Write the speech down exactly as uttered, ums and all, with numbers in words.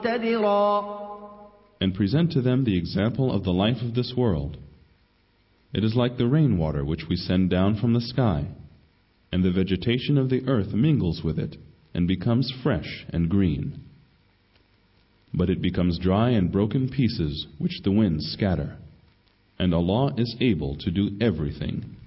And present to them the example of the life of this world. It is like the rainwater which we send down from the sky, and the vegetation of the earth mingles with it and becomes fresh and green. But it becomes dry and broken pieces which the winds scatter. And Allah is able to do everything.